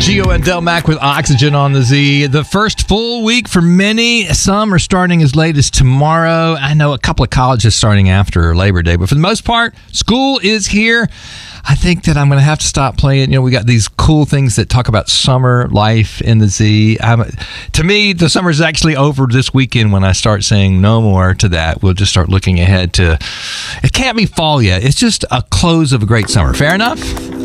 Gio and Del Mac with Oxygen on the Z. The first full week for many. Some are starting as late as tomorrow. I know a couple of colleges starting after Labor Day, but for the most part, school is here. I think that I'm going to have to stop playing. You know, we got these cool things that talk about summer life in the Z. To me, the summer is actually over this weekend when I start saying no more to that. We'll just start looking ahead to, it can't be fall yet. It's just a close of a great summer. Fair enough?